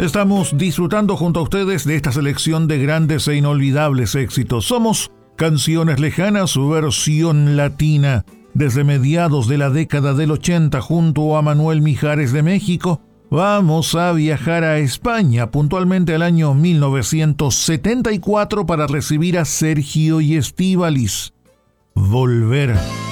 Estamos disfrutando junto a ustedes de esta selección de grandes e inolvidables éxitos. Somos Canciones Lejanas, su versión latina. Desde mediados de la década del 80, junto a Manuel Mijares de México, vamos a viajar a España, puntualmente al año 1974, para recibir a Sergio y Estíbaliz. Volver.